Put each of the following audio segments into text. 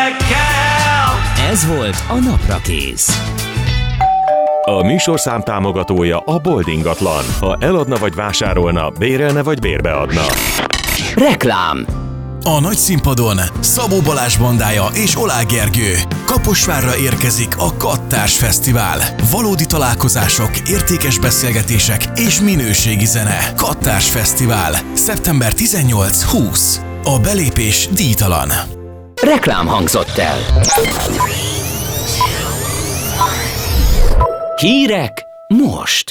hírekkel. Ez volt a Naprakész. A műsorszám támogatója a Bold ingatlan. Ha eladna vagy vásárolna, bérelne vagy bérbeadna. Reklám. A nagy színpadon Szabó Balázs bandája és Oláh Gergő. Kaposvárra érkezik a Kattárs Fesztivál. Valódi találkozások, értékes beszélgetések és minőségi zene. Kattárs Fesztivál. Szeptember 18-20. A belépés díjtalan. Reklám hangzott el. Hírek most.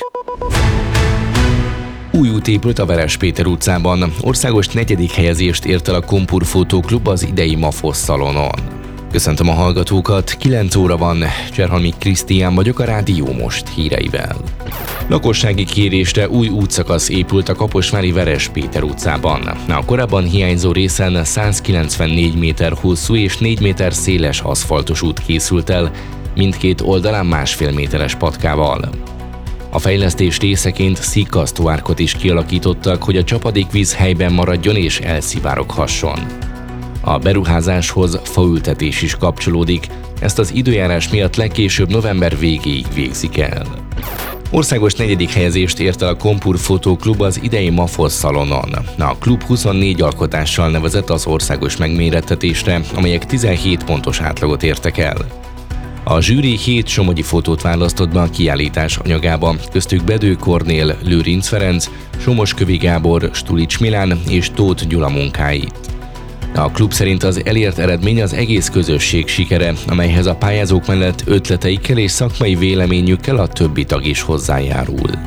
Új út épült a Veress-Péter utcában. Országos 4. helyezést ért el a Kompur Fotóklub az idei MAFOS szalonon. Köszöntöm a hallgatókat, 9 óra van, Cserhalmi Krisztián vagyok a Rádió Most híreivel. Lakossági kérésre új útszakasz épült a kaposvári Veress-Péter utcában. A korábban hiányzó részen 194 méter hosszú és 4 méter széles aszfaltos út készült el, mindkét oldalán 1,5 méteres patkával. A fejlesztés részeként szikasztóárkot is kialakítottak, hogy a csapadékvíz helyben maradjon és elszivároghasson. A beruházáshoz faültetés is kapcsolódik, ezt az időjárás miatt legkésőbb november végéig végzik el. Országos 4. helyezést ért el a Kompur Fotóklub az idei MAFOS szalonon. A klub 24 alkotással nevezett az országos megmérettetésre, amelyek 17 pontos átlagot értek el. A zsűri 7 somogyi fotót választott be a kiállítás anyagába, köztük Bedő Kornél, Lőrinc Ferenc, Somos-Kövi Gábor, Stulics Milán és Tóth Gyula munkáit. A klub szerint az elért eredmény az egész közösség sikere, amelyhez a pályázók mellett ötleteikkel és szakmai véleményükkel a többi tag is hozzájárult.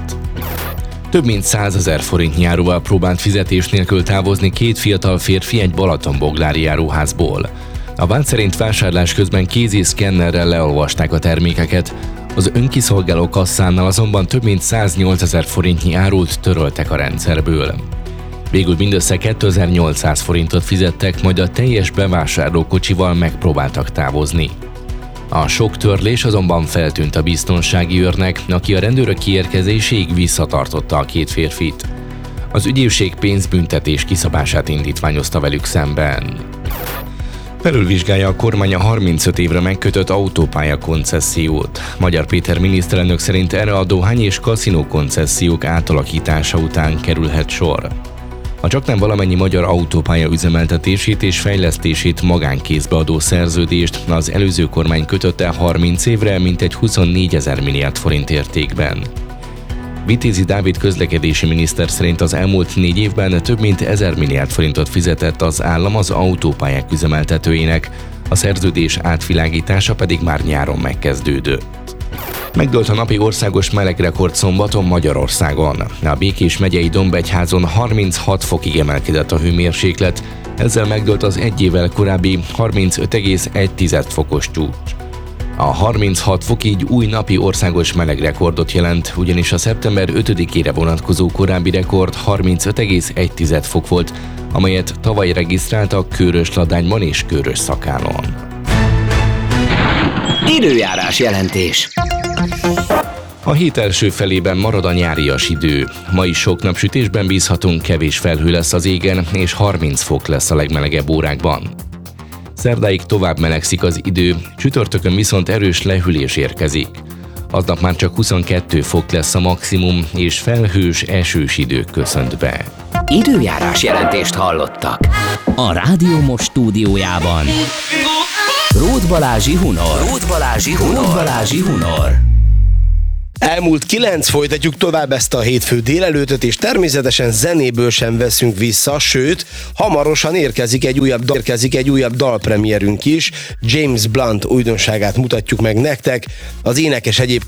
Több mint 100 000 forintnyi áruval próbált fizetés nélkül távozni 2 fiatal férfi egy balatonboglári járóházból. A vád szerint vásárlás közben kézi szkennerrel leolvasták a termékeket, az önkiszolgáló kasszánál azonban több mint 108 000 forintnyi árut töröltek a rendszerből. Végül mindössze 2800 forintot fizettek, majd a teljes bevásárlókocsival megpróbáltak távozni. A sok törlés azonban feltűnt a biztonsági őrnek, aki a rendőrök kiérkezéséig visszatartotta a 2 férfit. Az ügyészség pénzbüntetés kiszabását indítványozta velük szemben. Felülvizsgálja a kormány a 35 évre megkötött autópálya koncessziót. Magyar Péter miniszterelnök szerint erre a dohány és kaszinó koncesziók átalakítása után kerülhet sor. A csaknem valamennyi magyar autópálya üzemeltetését és fejlesztését magánkézbe adó szerződést az előző kormány kötötte 30 évre, mintegy 24 000 milliárd forint értékben. Vitézi Dávid közlekedési miniszter szerint az elmúlt 4 évben több mint 1000 milliárd forintot fizetett az állam az autópályák üzemeltetőinek, a szerződés átvilágítása pedig már nyáron megkezdődött. Megdőlt a napi országos melegrekord szombaton Magyarországon. A Békés megyei Dombegyházon 36 fokig emelkedett a hőmérséklet, ezzel megdőlt az egy évvel korábbi 35,1 fokos csúcs. A 36 fok így új napi országos melegrekordot jelent, ugyanis a szeptember 5-ére vonatkozó korábbi rekord 35,1 fok volt, amelyet tavaly regisztráltak Kőrösladányban és Kőrösszakálon. Időjárás jelentés. A hét első felében marad a nyárias idő. Ma is sok napsütésben bízhatunk, kevés felhő lesz az égen, és 30 fok lesz a legmelegebb órákban. Szerdáig tovább melegszik az idő, csütörtökön viszont erős lehűlés érkezik. Aznap már csak 22 fok lesz a maximum, és felhős, esős idők köszönt be. Időjárás jelentést hallottak. A Rádió Most stúdiójában Róth Balázsi Hunor. Elmúlt 9, folytatjuk tovább ezt a hétfő délelőtöt, és természetesen zenéből sem veszünk vissza, sőt, hamarosan érkezik egy újabb dalpremierünk is. James Blunt újdonságát mutatjuk meg nektek. Az énekes egyébként